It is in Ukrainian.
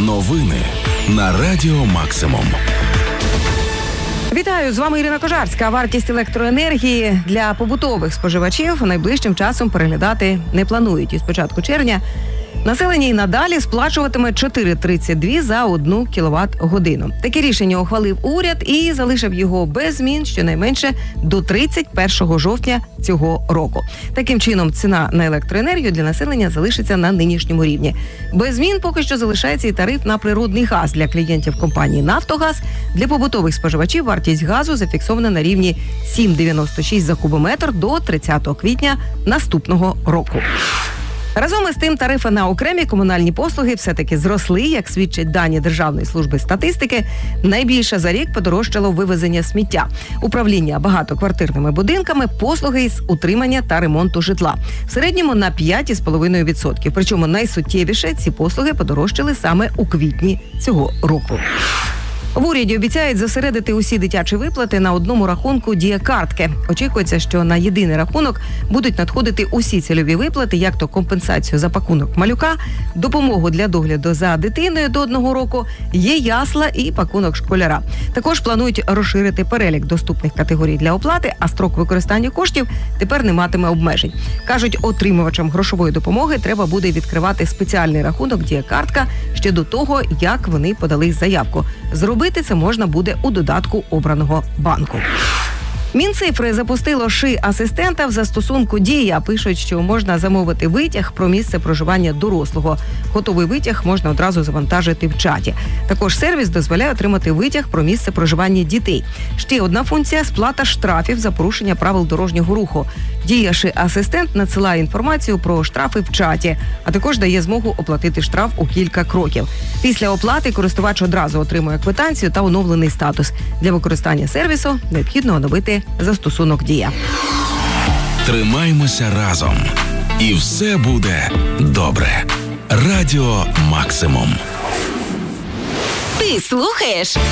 Новини на Радіо Максимум. Вітаю, з вами Ірина Кожарська. Вартість електроенергії для побутових споживачів найближчим часом переглядати не планують. І з початку червня населення і надалі сплачуватиме 4,32 за 1 кВт-годину. Таке рішення ухвалив уряд і залишив його без змін щонайменше до 31 жовтня цього року. Таким чином, ціна на електроенергію для населення залишиться на нинішньому рівні. Без змін поки що залишається і тариф на природний газ для клієнтів компанії «Нафтогаз». Для побутових споживачів вартість газу зафіксована на рівні 7,96 за кубометр до 30 квітня наступного року. Разом із тим, тарифи на окремі комунальні послуги все-таки зросли, як свідчать дані Державної служби статистики. Найбільше за рік подорожчало вивезення сміття, управління багатоквартирними будинками, послуги з утримання та ремонту житла. В середньому на 5,5%. Причому найсуттєвіше ці послуги подорожчали саме у квітні цього року. В уряді обіцяють зосередити усі дитячі виплати на одному рахунку «Дія-картки». Очікується, що на єдиний рахунок будуть надходити усі цільові виплати, як то компенсацію за пакунок малюка, допомогу для догляду за дитиною до 1 року, є ясла і пакунок школяра. Також планують розширити перелік доступних категорій для оплати, а строк використання коштів тепер не матиме обмежень. Кажуть, отримувачам грошової допомоги треба буде відкривати спеціальний рахунок «Дія-картка» ще до того, як вони подали заявку. Зробити це можна буде у додатку обраного банку. Мінцифри запустило ШИ-асистента в застосунку «Дія». Пишуть, що можна замовити витяг про місце проживання дорослого. Готовий витяг можна одразу завантажити в чаті. Також сервіс дозволяє отримати витяг про місце проживання дітей. Ще одна функція – сплата штрафів за порушення правил дорожнього руху. «Дія» ШИ-асистент надсилає інформацію про штрафи в чаті, а також дає змогу оплатити штраф у кілька кроків. Після оплати користувач одразу отримує квитанцію та оновлений статус. Для використання сервісу необхідно оновити застосунок «Дія». Тримаймося разом. І все буде добре. Радіо Максимум. Ти слухаєш